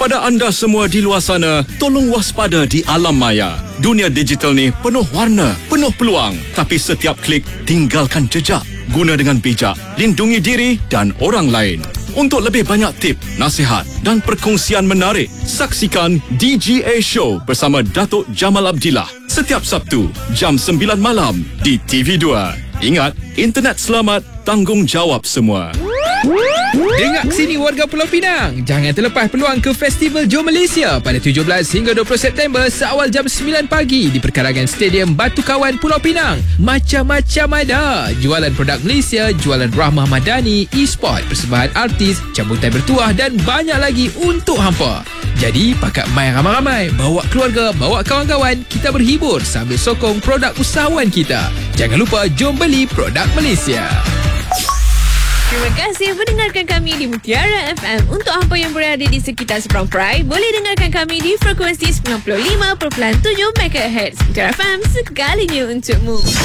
Kepada anda semua di luar sana, tolong waspada di alam maya. Dunia digital ni penuh warna, penuh peluang. Tapi setiap klik, tinggalkan jejak. Guna dengan bijak, lindungi diri dan orang lain. Untuk lebih banyak tip, nasihat dan perkongsian menarik, saksikan DGA Show bersama Datuk Jamal Abdillah setiap Sabtu, jam 9 malam di TV2. Ingat, internet selamat, tanggungjawab semua. Dengar sini warga Pulau Pinang, jangan terlepas peluang ke Festival Jom Malaysia pada 17 hingga 20 September seawal jam 9 pagi di perkarangan Stadium Batu Kawan Pulau Pinang. Macam-macam ada, jualan produk Malaysia, jualan Rahmah Madani, e-sport, persembahan artis, cabutan bertuah dan banyak lagi untuk hampa. Jadi pakat mai ramai-ramai, bawa keluarga, bawa kawan-kawan, kita berhibur sambil sokong produk usahawan kita. Jangan lupa jom beli produk Malaysia. Terima kasih mendengarkan kami di Mutiara FM. Untuk hampa yang berada di sekitar Seberang Perai, boleh dengarkan kami di frekuensi 95.7 MHz. Mutiara FM, sekalinya untukmu.